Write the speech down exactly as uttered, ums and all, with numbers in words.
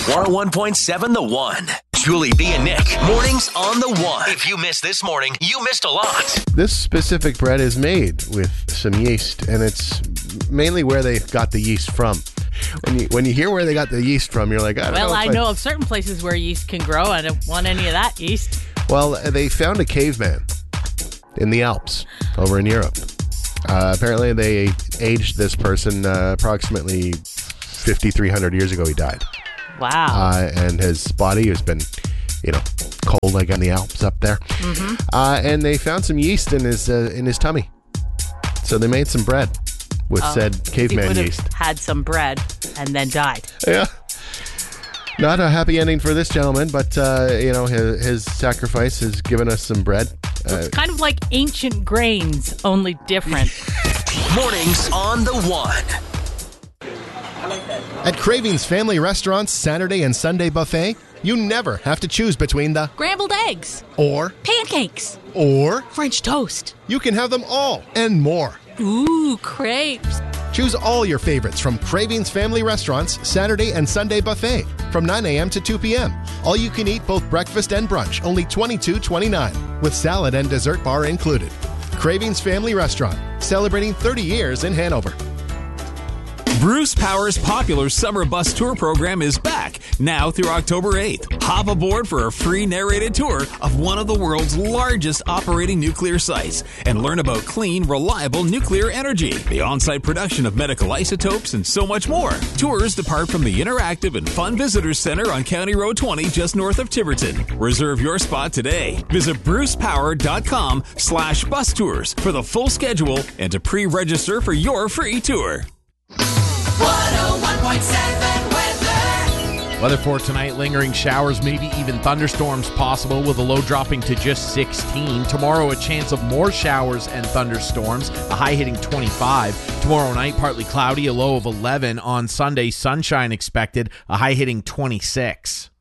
one oh one point seven The One. Julie B and Nick. Mornings on The One. If you missed this morning, you missed a lot. This specific bread is made with some yeast, and it's mainly where they got the yeast from. When you when you hear where they got the yeast from, you're like, I don't well, know. Well, I I... know of certain places where yeast can grow. I don't want any of that yeast. Well, they found a caveman in the Alps over in Europe. Uh, apparently, they aged this person uh, approximately fifty-three hundred years ago. He died. Wow. Uh, and his body has been, you know, cold like in the Alps up there. Mm-hmm. Uh, and they found some yeast in his uh, in his tummy. So they made some bread with oh, said caveman he yeast. Had some bread and then died. Yeah. Not a happy ending for this gentleman, but, uh, you know, his, his sacrifice has given us some bread. Uh, it's kind of like ancient grains, only different. Mornings on The One. At Cravings Family Restaurant's Saturday and Sunday buffet, you never have to choose between the scrambled eggs or pancakes or French toast. You can have them all and more. Ooh, crepes. Choose all your favorites from Cravings Family Restaurant's Saturday and Sunday buffet from nine a.m. to two p.m. All you can eat both breakfast and brunch, only twenty-two twenty-nine, with salad and dessert bar included. Cravings Family Restaurant, celebrating thirty years in Hanover. Bruce Power's popular summer bus tour program is back now through October eighth. Hop aboard for a free narrated tour of one of the world's largest operating nuclear sites and learn about clean, reliable nuclear energy, the on-site production of medical isotopes, and so much more. Tours depart from the interactive and fun Visitors Center on County Road twenty just north of Tiverton. Reserve your spot today. Visit brucepower.com slash bus tours for the full schedule and to pre-register for your free tour. one oh one point seven weather. Weather for tonight, lingering showers, maybe even thunderstorms possible with a low dropping to just sixteen. Tomorrow, a chance of more showers and thunderstorms, a high hitting twenty-five. Tomorrow night, partly cloudy, a low of eleven. On Sunday, sunshine expected, a high hitting twenty-six.